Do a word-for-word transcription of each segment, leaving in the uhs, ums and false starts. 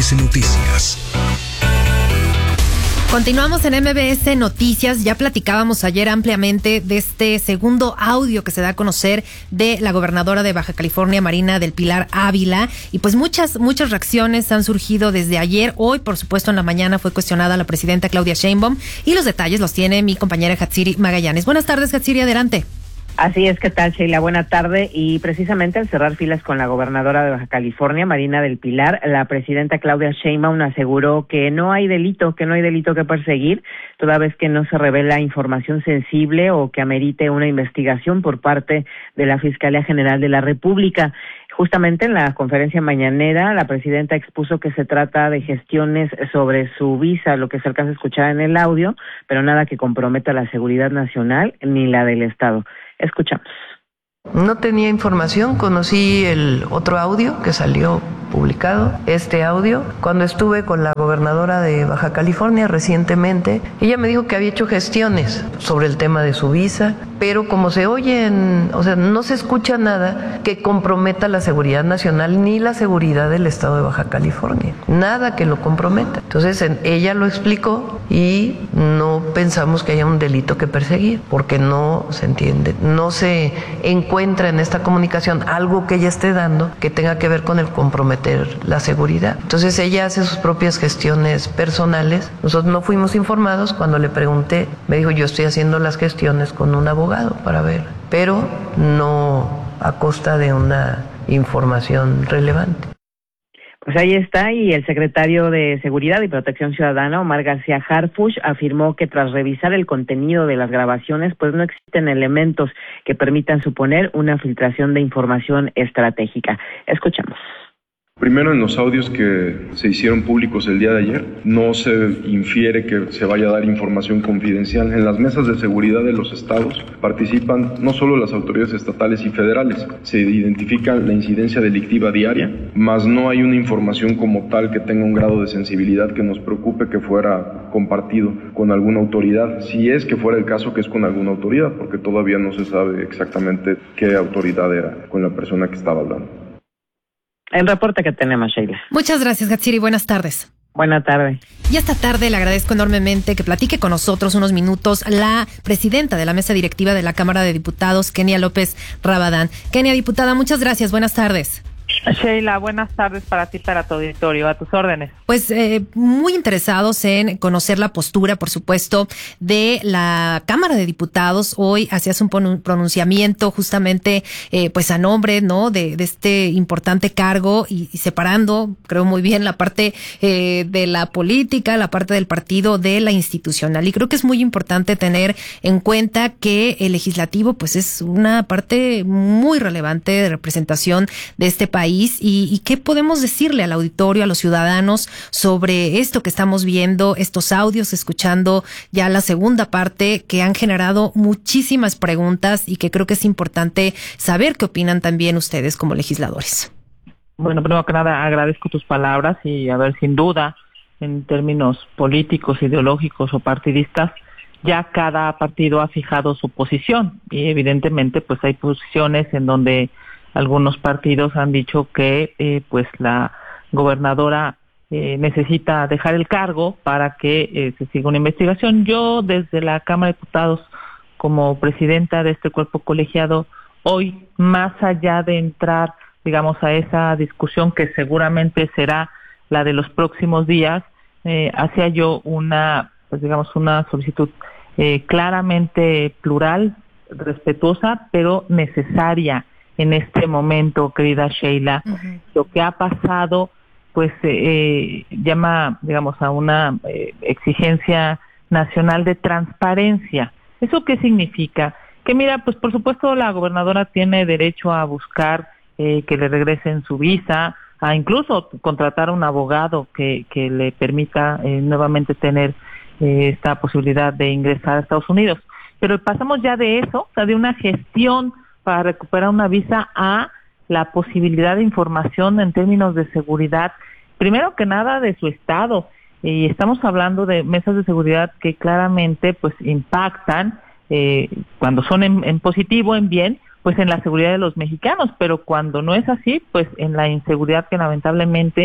S Noticias. Continuamos en M B S Noticias. Ya platicábamos ayer ampliamente de este segundo audio que se da a conocer de la gobernadora de Baja California, Marina del Pilar Ávila. Y pues muchas, muchas reacciones han surgido desde ayer. Hoy, por supuesto, en la mañana fue cuestionada la presidenta Claudia Sheinbaum. Y los detalles los tiene mi compañera Hatsiri Magallanes. Buenas tardes, Hatsiri, adelante. Así es, ¿qué tal, Sheila? Buena tarde. Y precisamente al cerrar filas con la gobernadora de Baja California, Marina del Pilar, la presidenta Claudia Sheinbaum aseguró que no hay delito, que no hay delito que perseguir, toda vez que no se revela información sensible o que amerite una investigación por parte de la Fiscalía General de la República. Justamente en la conferencia mañanera, la presidenta expuso que se trata de gestiones sobre su visa, lo que se alcanza a escuchar en el audio, pero nada que comprometa la seguridad nacional ni la del Estado. Escuchamos. No tenía información, conocí el otro audio que salió publicado, este audio, cuando estuve con la gobernadora de Baja California recientemente. Ella me dijo que había hecho gestiones sobre el tema de su visa, pero como se oyen, o sea, no se escucha nada que comprometa la seguridad nacional ni la seguridad del estado de Baja California, nada que lo comprometa. Entonces en, ella lo explicó y no pensamos que haya un delito que perseguir, porque no se entiende, no se encuentra en esta comunicación algo que ella esté dando que tenga que ver con el comprometer la seguridad. Entonces ella hace sus propias gestiones personales. Nosotros no fuimos informados. Cuando le pregunté, me dijo, yo estoy haciendo las gestiones con un abogado para ver, pero no a costa de una información relevante. Pues ahí está, y el secretario de Seguridad y Protección Ciudadana, Omar García Harfuch, afirmó que tras revisar el contenido de las grabaciones, pues no existen elementos que permitan suponer una filtración de información estratégica. Escuchamos. Primero, en los audios que se hicieron públicos el día de ayer, no se infiere que se vaya a dar información confidencial. En las mesas de seguridad de los estados participan no solo las autoridades estatales y federales, se identifica la incidencia delictiva diaria, mas no hay una información como tal que tenga un grado de sensibilidad que nos preocupe que fuera compartido con alguna autoridad, si es que fuera el caso que es con alguna autoridad, porque todavía no se sabe exactamente qué autoridad era con la persona que estaba hablando. El reporte que tenemos, Sheila. Muchas gracias, Hatsiri. Buenas tardes. Buena tarde. Y esta tarde le agradezco enormemente que platique con nosotros unos minutos la presidenta de la mesa directiva de la Cámara de Diputados, Kenia López Rabadán. Kenia, diputada, muchas gracias. Buenas tardes. Sheila, buenas tardes para ti, para tu auditorio, a tus órdenes. Pues eh, muy interesados en conocer la postura, por supuesto, de la Cámara de Diputados. Hoy hacías un pronunciamiento justamente eh, pues a nombre, ¿no?, de, de este importante cargo y, y separando, creo muy bien, la parte eh, de la política, la parte del partido, de la institucional. Y creo que es muy importante tener en cuenta que el legislativo pues es una parte muy relevante de representación de este país. Y, y qué podemos decirle al auditorio, a los ciudadanos sobre esto que estamos viendo, estos audios, escuchando ya la segunda parte, que han generado muchísimas preguntas y que creo que es importante saber qué opinan también ustedes como legisladores. Bueno, primero que nada agradezco tus palabras y a ver, sin duda, en términos políticos, ideológicos o partidistas, ya cada partido ha fijado su posición y evidentemente pues hay posiciones en donde algunos partidos han dicho que eh, pues la gobernadora eh, necesita dejar el cargo para que eh, se siga una investigación. Yo desde la Cámara de Diputados, como presidenta de este cuerpo colegiado, hoy, más allá de entrar, digamos, a esa discusión que seguramente será la de los próximos días, eh, hacía yo una, pues digamos, una solicitud eh, claramente plural, respetuosa, pero necesaria en este momento, querida Sheila. Uh-huh. Lo que ha pasado, pues, eh, llama, digamos, a una eh, exigencia nacional de transparencia. ¿Eso qué significa? Que mira, pues, por supuesto, la gobernadora tiene derecho a buscar eh, que le regresen su visa, a incluso contratar a un abogado que, que le permita eh, nuevamente tener eh, esta posibilidad de ingresar a Estados Unidos. Pero pasamos ya de eso, o sea, de una gestión para recuperar una visa a la posibilidad de información en términos de seguridad, primero que nada de su estado, y estamos hablando de mesas de seguridad que claramente pues impactan, eh, cuando son en, en positivo, en bien, pues en la seguridad de los mexicanos, pero cuando no es así, pues en la inseguridad que lamentablemente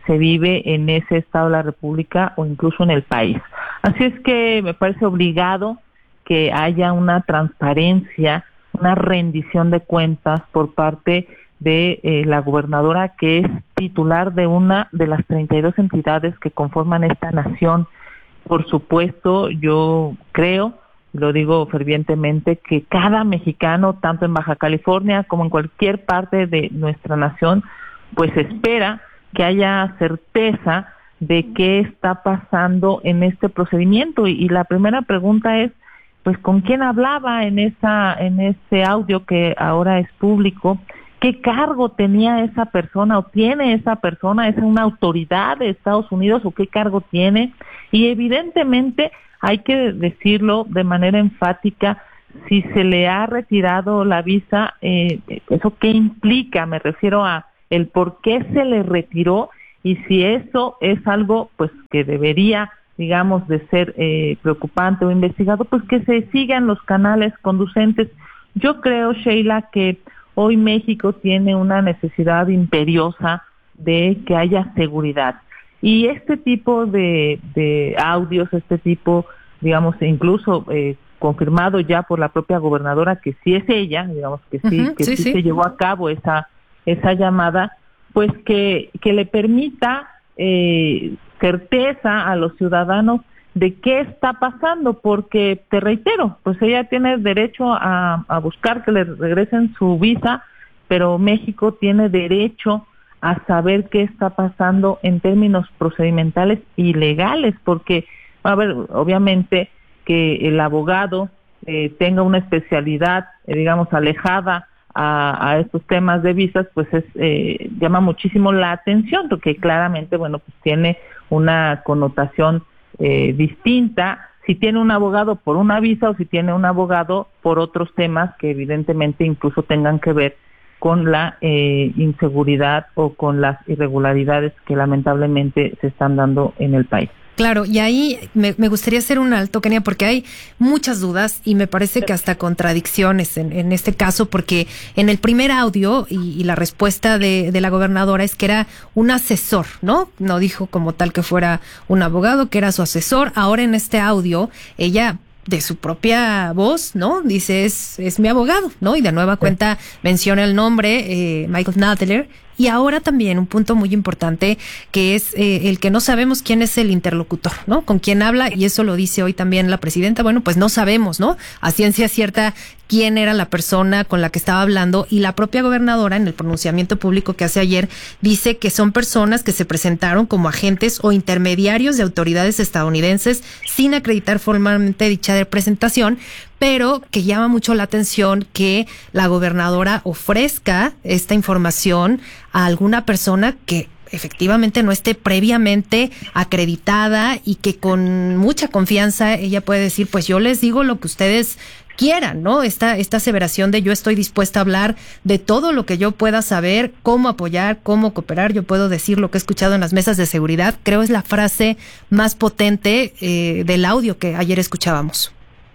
se vive en ese estado de la República o incluso en el país. Así es que me parece obligado que haya una transparencia, una rendición de cuentas por parte de eh, la gobernadora, que es titular de una de las treinta y dos entidades que conforman esta nación. Por supuesto, yo creo, lo digo fervientemente, que cada mexicano, tanto en Baja California como en cualquier parte de nuestra nación, pues espera que haya certeza de qué está pasando en este procedimiento. Y, y la primera pregunta es, pues, ¿con quién hablaba en esa en ese audio que ahora es público? ¿Qué cargo tenía esa persona o tiene esa persona? ¿Es una autoridad de Estados Unidos o qué cargo tiene? Y evidentemente hay que decirlo de manera enfática, si se le ha retirado la visa, eh, ¿eso qué implica? Me refiero a el por qué se le retiró, y si eso es algo pues que debería, digamos, de ser eh, preocupante o investigado, pues que se sigan los canales conducentes. Yo creo, Sheila, que hoy México tiene una necesidad imperiosa de que haya seguridad. Y este tipo de, de audios, este tipo, digamos, incluso eh, confirmado ya por la propia gobernadora, que sí es ella, digamos que sí, uh-huh, que sí, sí, sí se llevó a cabo esa esa llamada, pues que, que le permita eh, certeza a los ciudadanos de qué está pasando, porque te reitero, pues ella tiene derecho a, a buscar que le regresen su visa, pero México tiene derecho a saber qué está pasando en términos procedimentales y legales, porque, a ver, obviamente que el abogado eh, tenga una especialidad, eh, digamos, alejada a, a estos temas de visas, pues es eh, llama muchísimo la atención, porque claramente, bueno, pues tiene una connotación eh, distinta si tiene un abogado por una visa o si tiene un abogado por otros temas que evidentemente incluso tengan que ver con la eh, inseguridad o con las irregularidades que lamentablemente se están dando en el país. Claro, y ahí me, me gustaría hacer un alto, Kenia, porque hay muchas dudas y me parece que hasta contradicciones en, en este caso, porque en el primer audio y, y la respuesta de, de la gobernadora es que era un asesor, ¿no? No dijo como tal que fuera un abogado, que era su asesor. Ahora en este audio, ella de su propia voz, ¿no? Dice, es, es mi abogado, ¿no? Y de nueva cuenta menciona el nombre, eh, Michael Nadler. Y ahora también un punto muy importante que es eh, el que no sabemos quién es el interlocutor, ¿no? Con quién habla, y eso lo dice hoy también la presidenta. Bueno, pues no sabemos, ¿no? A ciencia cierta quién era la persona con la que estaba hablando, y la propia gobernadora en el pronunciamiento público que hace ayer dice que son personas que se presentaron como agentes o intermediarios de autoridades estadounidenses sin acreditar formalmente dicha presentación, pero que llama mucho la atención que la gobernadora ofrezca esta información a alguna persona que efectivamente no esté previamente acreditada y que con mucha confianza ella puede decir, pues yo les digo lo que ustedes quieran, ¿no? Esta, esta aseveración de yo estoy dispuesta a hablar de todo lo que yo pueda saber, cómo apoyar, cómo cooperar, yo puedo decir lo que he escuchado en las mesas de seguridad, creo es la frase más potente eh, del audio que ayer escuchábamos.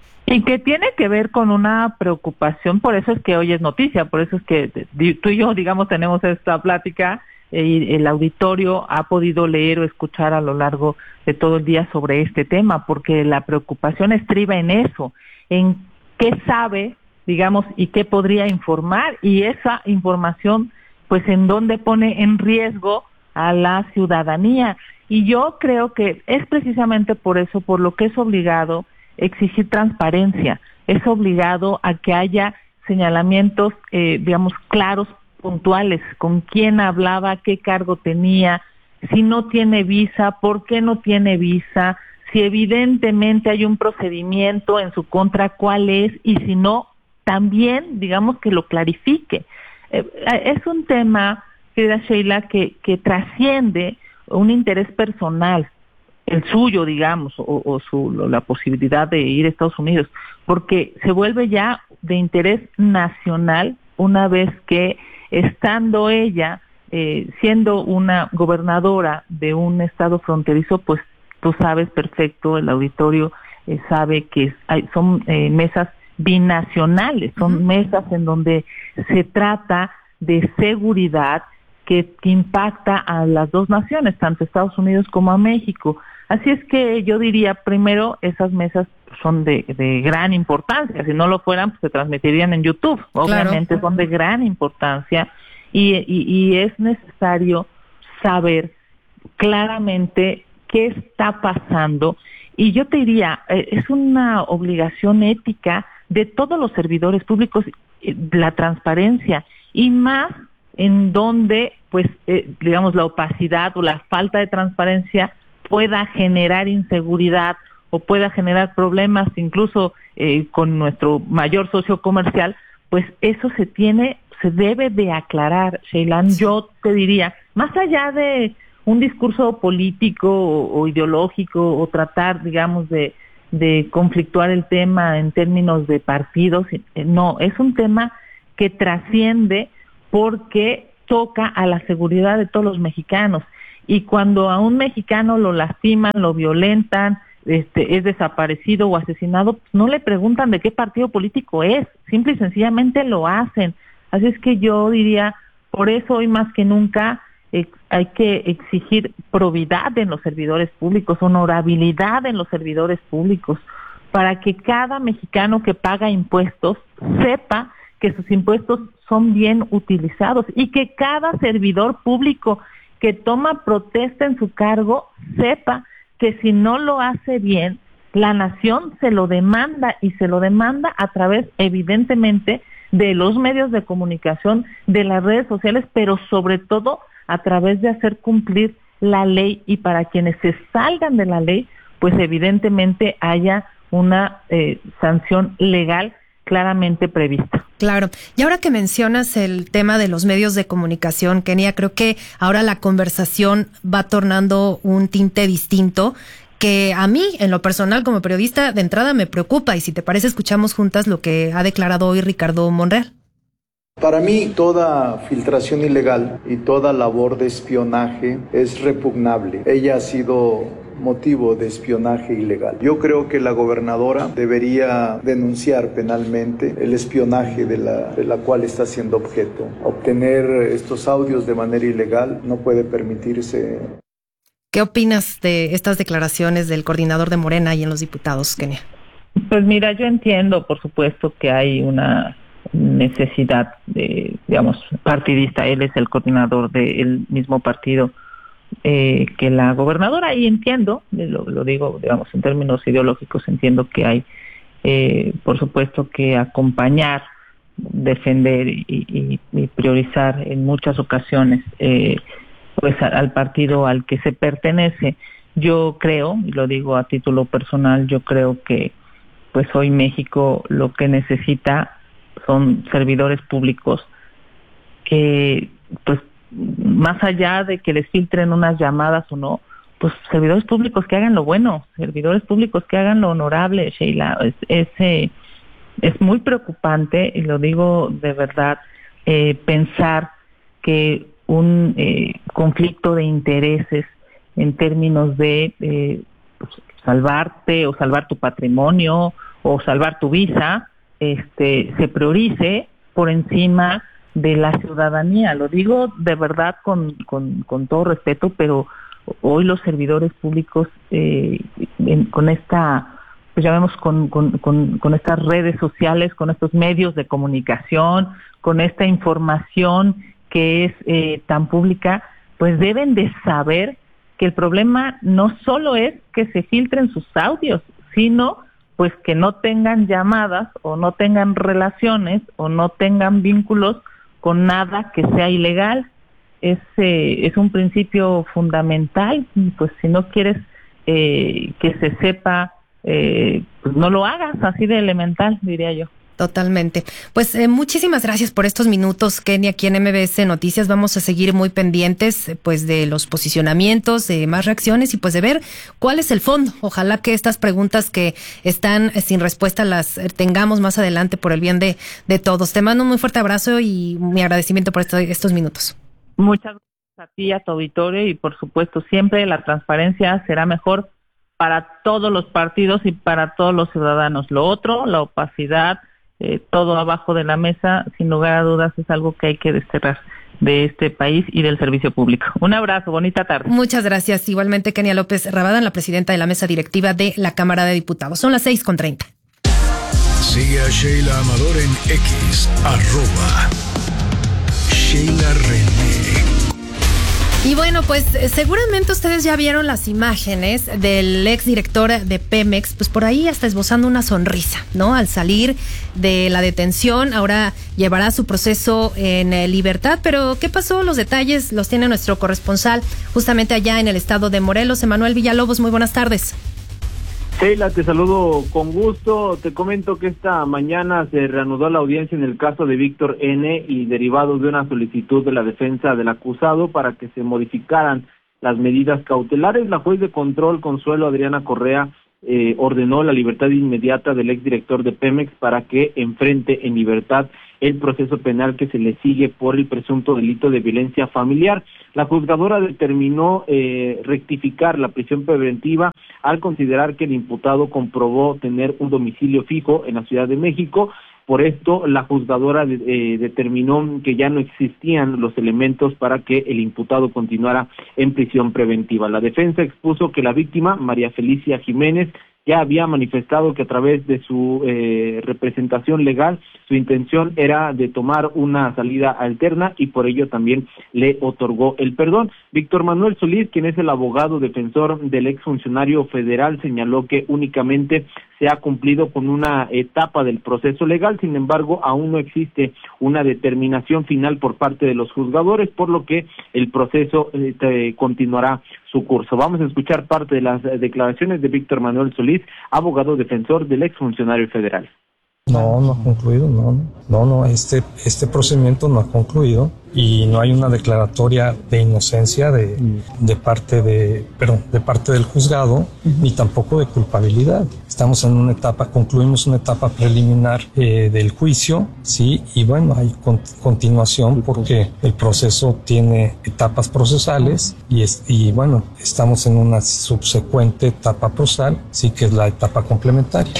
Y que tiene que ver con una preocupación, por eso es que hoy es noticia, por eso es que tú y yo, digamos, tenemos esta plática y el auditorio ha podido leer o escuchar a lo largo de todo el día sobre este tema, porque la preocupación estriba en eso, en qué sabe, digamos, y qué podría informar, y esa información, pues, en dónde pone en riesgo a la ciudadanía. Y yo creo que es precisamente por eso, por lo que es obligado exigir transparencia, es obligado a que haya señalamientos, eh, digamos, claros, puntuales, con quién hablaba, qué cargo tenía, si no tiene visa, por qué no tiene visa, si evidentemente hay un procedimiento en su contra, cuál es, y si no, también, digamos, que lo clarifique. Eh, es un tema, querida Sheila, que, que trasciende un interés personal, el suyo, digamos, o, o su, la posibilidad de ir a Estados Unidos, porque se vuelve ya de interés nacional una vez que, estando ella, eh, siendo una gobernadora de un estado fronterizo, pues tú sabes perfecto, el auditorio eh, sabe que hay, son eh, mesas binacionales, son uh-huh. mesas en donde se trata de seguridad, que, que impacta a las dos naciones, tanto a Estados Unidos como a México. Así es que yo diría, primero, esas mesas son de, de gran importancia. Si no lo fueran, pues se transmitirían en YouTube. Obviamente claro. Son de gran importancia y, y, y es necesario saber claramente qué está pasando. Y yo te diría, eh, es una obligación ética de todos los servidores públicos, eh, la transparencia, y más en donde, pues, eh, digamos, la opacidad o la falta de transparencia pueda generar inseguridad o pueda generar problemas incluso eh, con nuestro mayor socio comercial, pues eso se tiene, se debe de aclarar, Sheila. Yo te diría, más allá de un discurso político o, o ideológico o tratar, digamos, de, de conflictuar el tema en términos de partidos, eh, no, es un tema que trasciende porque toca a la seguridad de todos los mexicanos. Y cuando a un mexicano lo lastiman, lo violentan, este, es desaparecido o asesinado, pues no le preguntan de qué partido político es, simple y sencillamente lo hacen. Así es que yo diría, por eso hoy más que nunca eh, hay que exigir probidad en los servidores públicos, honorabilidad en los servidores públicos, para que cada mexicano que paga impuestos sepa que sus impuestos son bien utilizados y que cada servidor público que toma protesta en su cargo sepa que si no lo hace bien, la nación se lo demanda y se lo demanda a través, evidentemente, de los medios de comunicación, de las redes sociales, pero sobre todo a través de hacer cumplir la ley, y para quienes se salgan de la ley, pues evidentemente haya una eh, sanción legal claramente prevista. Claro. Y ahora que mencionas el tema de los medios de comunicación, Kenia, creo que ahora la conversación va tornando un tinte distinto que a mí, en lo personal, como periodista, de entrada me preocupa. Y si te parece, escuchamos juntas lo que ha declarado hoy Ricardo Monreal. Para mí, toda filtración ilegal y toda labor de espionaje es repugnable. Ella ha sido motivo de espionaje ilegal. Yo creo que la gobernadora debería denunciar penalmente el espionaje de la, de la cual está siendo objeto. Obtener estos audios de manera ilegal no puede permitirse. ¿Qué opinas de estas declaraciones del coordinador de Morena y en los diputados, Kenia? Pues mira, yo entiendo, por supuesto, que hay una necesidad, de, digamos, partidista. Él es el coordinador del mismo partido Eh, que la gobernadora, y entiendo, lo, lo digo, digamos, en términos ideológicos, entiendo que hay, eh, por supuesto, que acompañar, defender y, y, y priorizar en muchas ocasiones, eh, pues a, al partido al que se pertenece. Yo creo, y lo digo a título personal, yo creo que, pues hoy México lo que necesita son servidores públicos que, pues, más allá de que les filtren unas llamadas o no, pues servidores públicos que hagan lo bueno, servidores públicos que hagan lo honorable, Sheila. Es, es, eh, es muy preocupante, y lo digo de verdad, eh, pensar que un eh, conflicto de intereses en términos de eh, pues, salvarte o salvar tu patrimonio o salvar tu visa, este, se priorice por encima de la ciudadanía. Lo digo de verdad con, con, con todo respeto, pero hoy los servidores públicos eh, en, con esta, pues ya vemos con, con, con, con estas redes sociales, con estos medios de comunicación, con esta información que es eh, tan pública, pues deben de saber que el problema no solo es que se filtren sus audios, sino pues que no tengan llamadas o no tengan relaciones o no tengan vínculos con nada que sea ilegal. Es, eh, es un principio fundamental. Pues si no quieres eh, que se sepa, eh, pues no lo hagas, así de elemental, diría yo. Totalmente. Pues eh, muchísimas gracias por estos minutos, Kenia, aquí en M B S Noticias. Vamos a seguir muy pendientes eh, pues de los posicionamientos, de más reacciones y pues de ver cuál es el fondo. Ojalá que estas preguntas que están eh, sin respuesta las eh, tengamos más adelante por el bien de, de todos. Te mando un muy fuerte abrazo y mi agradecimiento por esto, estos minutos. Muchas gracias a ti, a tu auditorio, y por supuesto siempre la transparencia será mejor para todos los partidos y para todos los ciudadanos. Lo otro, la opacidad, Eh, todo abajo de la mesa, sin lugar a dudas, es algo que hay que desterrar. de este país y del servicio público. Un abrazo, bonita tarde. Muchas gracias. Igualmente, Kenia López Rabadán, la presidenta de la mesa directiva de la Cámara de Diputados. Son las seis con treinta. Sigue a Sheila Amador en X, arroba Sheila René. Y bueno, pues seguramente ustedes ya vieron las imágenes del exdirector de Pemex, pues por ahí hasta esbozando una sonrisa, ¿no? Al salir de la detención, ahora llevará su proceso en libertad. Pero, ¿qué pasó? Los detalles los tiene nuestro corresponsal justamente allá en el estado de Morelos, Emanuel Villalobos. Muy buenas tardes. Sheila, te saludo con gusto. Te comento que esta mañana se reanudó la audiencia en el caso de Víctor N. y derivado de una solicitud de la defensa del acusado para que se modificaran las medidas cautelares. La juez de control, Consuelo Adriana Correa, eh, ordenó la libertad inmediata del exdirector de Pemex para que enfrente en libertad el proceso penal que se le sigue por el presunto delito de violencia familiar. La juzgadora determinó eh, rectificar la prisión preventiva al considerar que el imputado comprobó tener un domicilio fijo en la Ciudad de México. Por esto, la juzgadora eh, determinó que ya no existían los elementos para que el imputado continuara en prisión preventiva. La defensa expuso que la víctima, María Felicia Jiménez, ya había manifestado que a través de su eh, representación legal, su intención era de tomar una salida alterna y por ello también le otorgó el perdón. Víctor Manuel Solís, quien es el abogado defensor del exfuncionario federal, señaló que únicamente se ha cumplido con una etapa del proceso legal, sin embargo, aún no existe una determinación final por parte de los juzgadores, por lo que el proceso eh, continuará su curso. Vamos a escuchar parte de las declaraciones de Víctor Manuel Solís, abogado defensor del exfuncionario federal. No, no ha concluido, no, no, no, este, este procedimiento no ha concluido y no hay una declaratoria de inocencia de, de parte de, perdón, de parte del juzgado, ni tampoco de culpabilidad. Estamos en una etapa, concluimos una etapa preliminar eh, del juicio, sí, y bueno, hay con, continuación porque el proceso tiene etapas procesales y, es, y bueno, estamos en una subsecuente etapa procesal, sí, que es la etapa complementaria.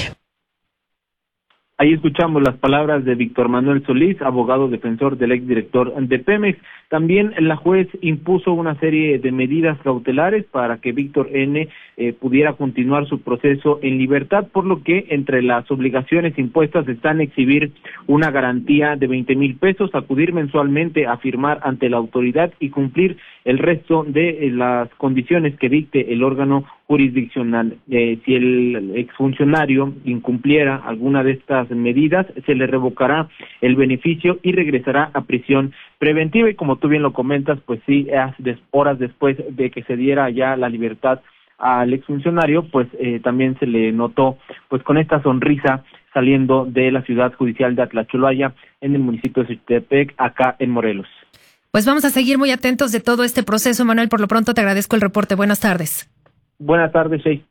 Ahí escuchamos las palabras de Víctor Manuel Solís, abogado defensor del exdirector de Pemex. También la juez impuso una serie de medidas cautelares para que Víctor N. Eh, pudiera continuar su proceso en libertad, por lo que entre las obligaciones impuestas están exhibir una garantía de veinte mil pesos, acudir mensualmente a firmar ante la autoridad y cumplir el resto de eh, las condiciones que dicte el órgano jurisdiccional. Eh, si el exfuncionario incumpliera alguna de estas medidas, se le revocará el beneficio y regresará a prisión preventiva. Y como tú bien lo comentas, pues sí, horas después de que se diera ya la libertad al exfuncionario, pues eh, también se le notó pues con esta sonrisa saliendo de la ciudad judicial de Atlacholoaya en el municipio de Xochitepec, acá en Morelos. Pues vamos a seguir muy atentos de todo este proceso, Manuel. Por lo pronto te agradezco el reporte. Buenas tardes. Buenas tardes, Shey.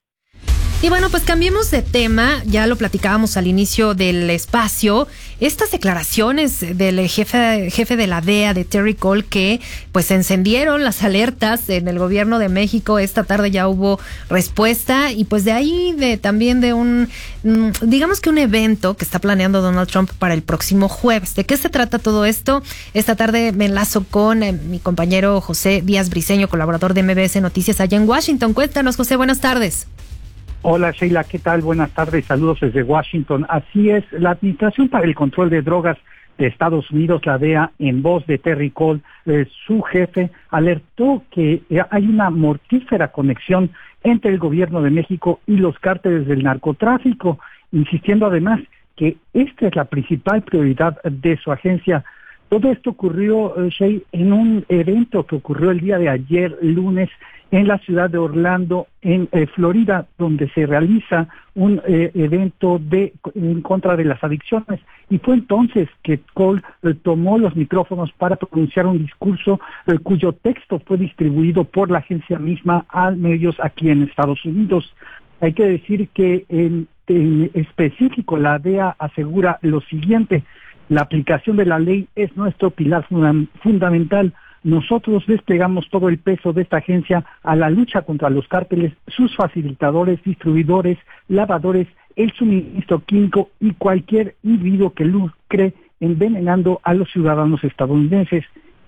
Y bueno, pues cambiemos de tema, ya lo platicábamos al inicio del espacio, estas declaraciones del jefe, jefe de la D E A, de Terry Cole, que pues encendieron las alertas en el gobierno de México. Esta tarde ya hubo respuesta y pues de ahí de también de un, digamos que un evento que está planeando Donald Trump para el próximo jueves. ¿De qué se trata todo esto? Esta tarde me enlazo con eh, mi compañero José Díaz Briceño, colaborador de M B S Noticias allá en Washington. Cuéntanos, José, buenas tardes. Hola Sheila, ¿qué tal? Buenas tardes, saludos desde Washington. Así es, la Administración para el Control de Drogas de Estados Unidos, la D E A, en voz de Terry Cole, eh, su jefe, alertó que eh, hay una mortífera conexión entre el gobierno de México y los cárteles del narcotráfico, insistiendo además que esta es la principal prioridad de su agencia. Todo esto ocurrió, eh, Shey, en un evento que ocurrió el día de ayer, lunes, en la ciudad de Orlando, en eh, Florida, donde se realiza un eh, evento de en contra de las adicciones. Y fue entonces que Cole eh, tomó los micrófonos para pronunciar un discurso eh, cuyo texto fue distribuido por la agencia misma a medios aquí en Estados Unidos. Hay que decir que en, en específico la D E A asegura lo siguiente: la aplicación de la ley es nuestro pilar funda- fundamental. Nosotros desplegamos todo el peso de esta agencia a la lucha contra los cárteles, sus facilitadores, distribuidores, lavadores, el suministro químico y cualquier individuo que lucre envenenando a los ciudadanos estadounidenses.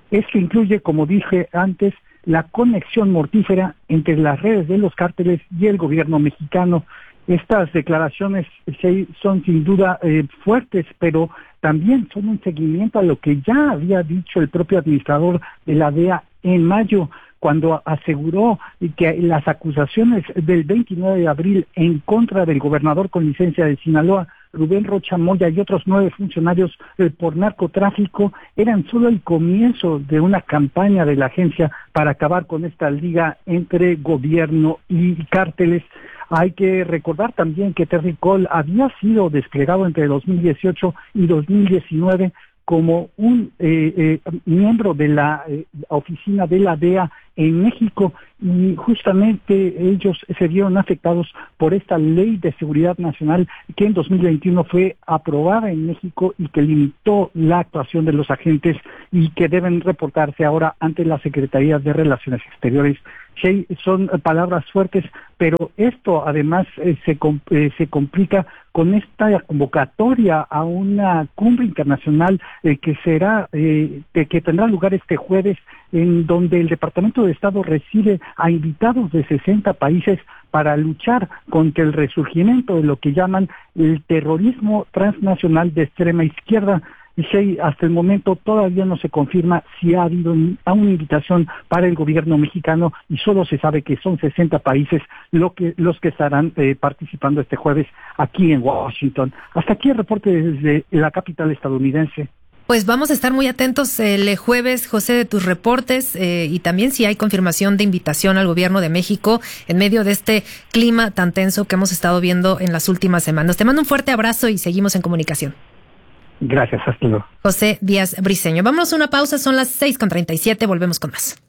Esto incluye, como dije antes, la conexión mortífera entre las redes de los cárteles y el gobierno mexicano. Estas declaraciones son sin duda eh, fuertes, pero también son un seguimiento a lo que ya había dicho el propio administrador de la D E A en mayo, cuando aseguró que las acusaciones del veintinueve de abril en contra del gobernador con licencia de Sinaloa, Rubén Rocha Moya, y otros nueve funcionarios eh, por narcotráfico eran solo el comienzo de una campaña de la agencia para acabar con esta liga entre gobierno y cárteles. Hay que recordar también que Terry Cole había sido desplegado entre dos mil dieciocho y dos mil diecinueve como un eh, eh, miembro de la eh, oficina de la D E A en México, y justamente ellos se vieron afectados por esta ley de seguridad nacional que en dos mil veintiuno fue aprobada en México y que limitó la actuación de los agentes y que deben reportarse ahora ante la Secretaría de Relaciones Exteriores. Sí, son palabras fuertes, pero esto además eh, se, eh, se complica con esta convocatoria a una cumbre internacional eh, que será eh, que tendrá lugar este jueves, en donde el Departamento de Estado recibe a invitados de sesenta países para luchar contra el resurgimiento de lo que llaman el terrorismo transnacional de extrema izquierda. Y sí, hasta el momento todavía no se confirma si ha habido una invitación para el gobierno mexicano, y solo se sabe que son sesenta países lo que, los que estarán eh, participando este jueves aquí en Washington. Hasta aquí el reporte desde la capital estadounidense. Pues vamos a estar muy atentos el jueves, José, de tus reportes eh, y también si hay confirmación de invitación al gobierno de México en medio de este clima tan tenso que hemos estado viendo en las últimas semanas. Te mando un fuerte abrazo y seguimos en comunicación. Gracias, hasta luego. José Díaz Briceño. Vámonos a una pausa, son las seis con treinta y siete, volvemos con más.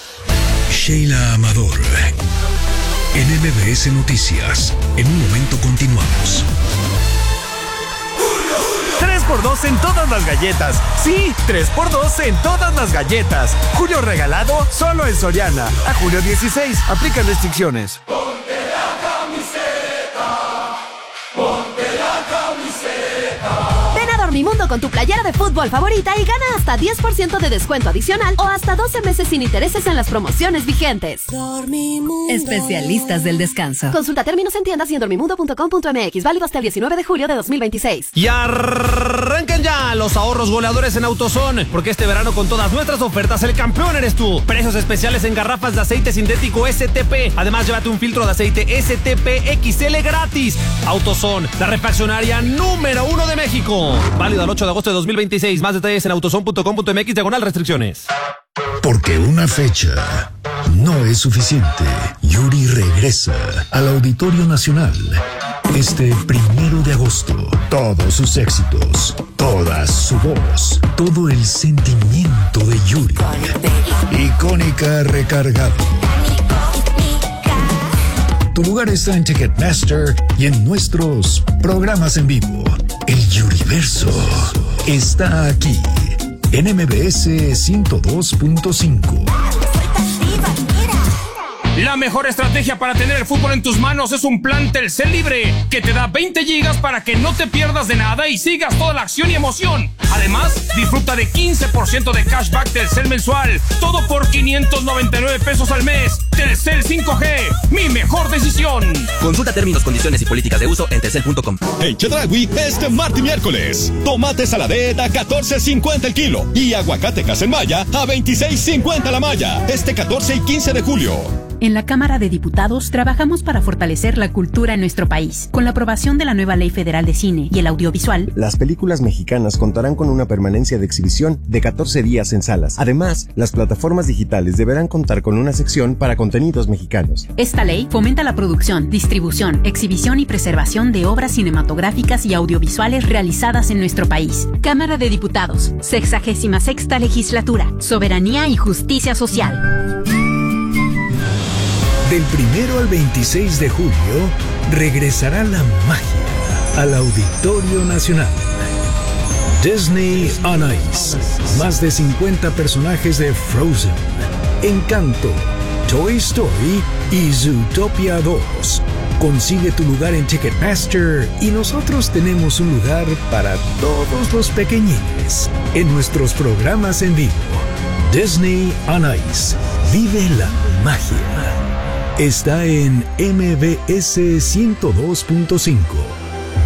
Sheila Amador, en M B S Noticias. En un momento continuamos. tres por dos en todas las galletas. Sí, tres por dos en todas las galletas. Julio regalado solo en Soriana. A julio dieciséis. Aplican restricciones. Ponte la camiseta. Ponte la camiseta. Ven a Dormimundo con tu playera de fútbol favorita y gana hasta diez por ciento de descuento adicional o hasta doce meses sin intereses en las promociones vigentes. Dormimundo. Especialistas del descanso. Consulta términos en tiendas y en dormimundo punto com punto m x. Válido hasta el diecinueve de julio de dos mil veintiséis. Y arranquen ya los ahorros goleadores en AutoZone, porque este verano con todas nuestras ofertas el campeón eres tú. Precios especiales en garrafas de aceite sintético S T P. Además, llévate un filtro de aceite S T P X L gratis. AutoZone, la refaccionaria número uno de México. Válido al ocho de agosto de dos mil veintiséis. Más detalles en autozone punto com punto m x diagonal restricciones. Porque una fecha no es suficiente. Yuri regresa al Auditorio Nacional este primero de agosto. Todos sus éxitos, toda su voz, todo el sentimiento de Yuri. Icónica recargado. Tu lugar está en Ticketmaster y en nuestros programas en vivo. El Yuriverso está aquí en M B S ciento dos punto cinco. La mejor estrategia para tener el fútbol en tus manos es un plan Telcel Libre que te da veinte gigas para que no te pierdas de nada y sigas toda la acción y emoción. Además, disfruta de quince por ciento de cashback Telcel mensual. Todo por quinientos noventa y nueve pesos al mes. Telcel cinco G, mi mejor decisión. Consulta términos, condiciones y políticas de uso en telcel punto com. En Chedraui, este martes y miércoles, tomate saladet a catorce cincuenta el kilo y aguacate Casenmaya a veintiséis cincuenta la malla. Este catorce y quince de julio. En la Cámara de Diputados trabajamos para fortalecer la cultura en nuestro país. Con la aprobación de la nueva Ley Federal de Cine y el Audiovisual, las películas mexicanas contarán con una permanencia de exhibición de catorce días en salas. Además, las plataformas digitales deberán contar con una sección para contenidos mexicanos. Esta ley fomenta la producción, distribución, exhibición y preservación de obras cinematográficas y audiovisuales realizadas en nuestro país. Cámara de Diputados, sexagésima sexta legislatura, soberanía y justicia social. Del primero al veintiséis de julio, regresará la magia al Auditorio Nacional. Disney on Ice. Más de cincuenta personajes de Frozen, Encanto, Toy Story y Zootopia dos. Consigue tu lugar en Ticketmaster y nosotros tenemos un lugar para todos los pequeñines en nuestros programas en vivo. Disney on Ice. Vive la magia. Está en M B S ciento dos punto cinco.